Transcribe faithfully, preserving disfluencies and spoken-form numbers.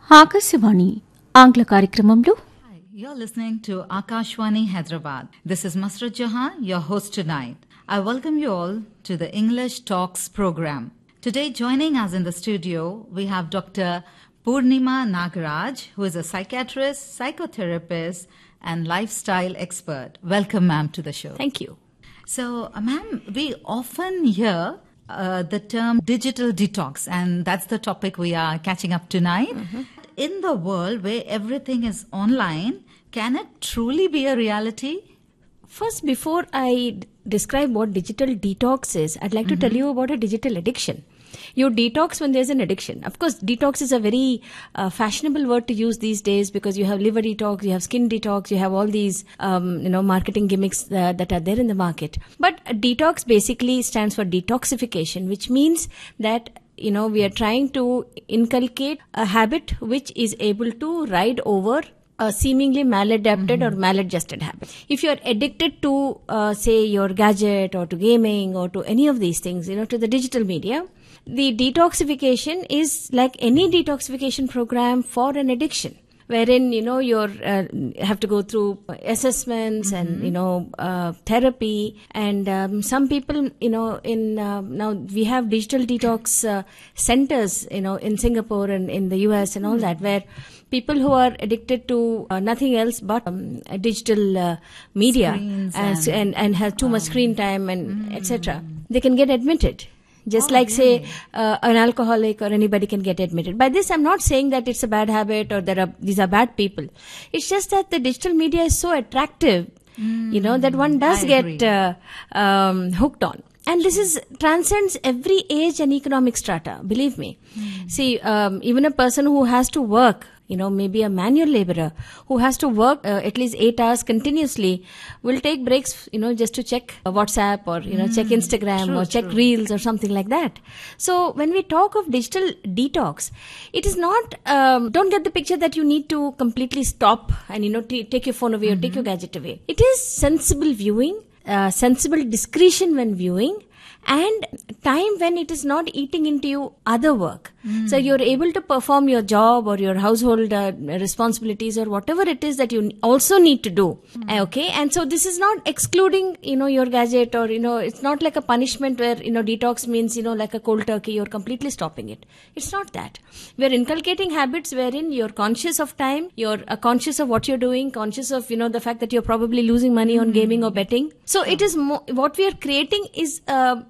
ఆకాశవాణి ఆంగ్ల కార్యక్రమంలో Hi, you're listening to Akashwani Hyderabad. This is Masrat Jahan, your host tonight. I welcome you all to the English Talks program. Today, joining us in the studio, we have Doctor Purnima Nagaraj, who is a psychiatrist, psychotherapist, and lifestyle expert. Welcome, ma'am, to the show. Thank you. So, uh, ma'am, we often hear uh, the term digital detox, and that's the topic we are catching up tonight. In the world where everything is online, can it truly be a reality? First, before I d- describe what digital detox is, I'd like to tell you about a digital addiction. You detox when there's an addiction. Of course, detox is a very uh, fashionable word to use these days because you have liver detox, you have skin detox, you have all these, um, you know, marketing gimmicks uh, that are there in the market. But uh, detox basically stands for detoxification, which means that you know we are trying to inculcate a habit which is able to ride over a seemingly maladapted or maladjusted habit. If you are addicted to, uh, say, your gadget or to gaming or to any of these things, you know, to the digital media, the detoxification is like any detoxification program for an addiction, wherein, you know, you're uh, have to go through assessments and, you know, uh, therapy. And um, some people, you know, in uh, now we have digital detox uh, centers, you know, in Singapore and in the U S and all that, where people who are addicted to uh, nothing else but um, uh, digital uh, media Screens and, and- and, and have too much screen time and et cetera, they can get admitted. Just like, say, uh, an alcoholic or anybody can get admitted. By this, I'm not saying that it's a bad habit or there are these are bad people. It's just that the digital media is so attractive, you know, that one does I get agree. uh, um, hooked on. And this is transcends every age and economic strata. Believe me. See, um, even a person who has to work, you know, maybe a manual laborer who has to work uh, at least eight hours continuously will take breaks, you know, just to check uh, WhatsApp or, you know, check Instagram True, or check true. Reels or something like that. So when we talk of digital detox, it is not, um, don't get the picture that you need to completely stop and, you know, t- take your phone away or take your gadget away. It is sensible viewing, uh, sensible discretion when viewing, and time when it is not eating into you other work. So you're able to perform your job or your household uh, responsibilities or whatever it is that you also need to do. Okay. And so this is not excluding, you know, your gadget or, you know, it's not like a punishment where, you know, detox means, you know, like a cold turkey, you're completely stopping it. It's not that. We're inculcating habits wherein you're conscious of time, you're uh, conscious of what you're doing, conscious of, you know, the fact that you're probably losing money on gaming or betting. So it is mo- what we are creating is, uh,